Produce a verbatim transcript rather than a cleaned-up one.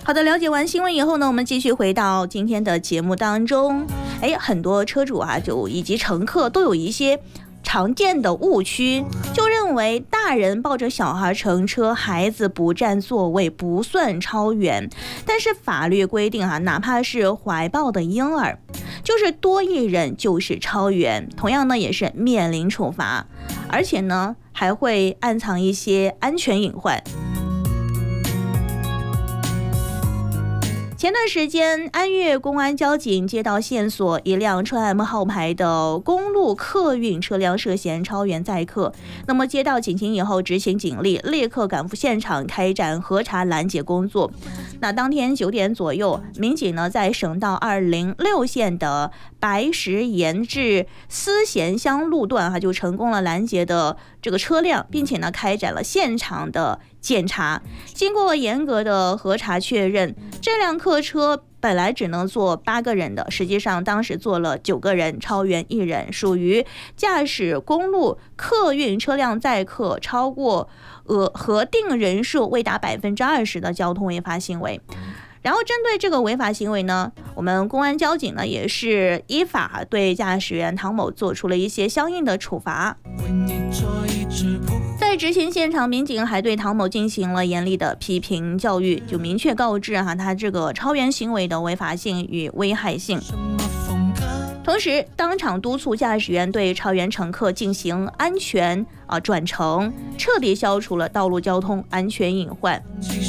好的，了解完新闻以后呢，我们继续回到今天的节目当中。哎，很多车主啊，就以及乘客都有一些常见的误区，就认为大人抱着小孩乘车，孩子不占座位不算超员。但是法律规定啊，哪怕是怀抱的婴儿，就是多一人就是超员，同样呢也是面临处罚，而且呢还会暗藏一些安全隐患。前段时间，安岳公安交警接到线索，一辆川 M 号牌的公路客运车辆涉嫌超员载客。那么接到警情以后，执行警力立刻赶赴现场开展核查拦截工作。那当天九点左右，民警呢在省道二零六线的白石岩至思贤乡路段哈，就成功了拦截的这个车辆，并且呢开展了现场的检查。经过严格的核查确认，这辆客车本来只能坐八个人的，实际上当时坐了九个人，超员一人，属于驾驶公路客运车辆载客超过呃核定人数未达百分之二十的交通违法行为。然后针对这个违法行为呢，我们公安交警呢也是依法对驾驶员唐某做出了一些相应的处罚。在执行现场，民警还对唐某进行了严厉的批评教育，就明确告知哈他这个超员行为的违法性与危害性。同时，当场督促驾驶员对超员乘客进行安全啊转乘，彻底消除了道路交通安全隐患。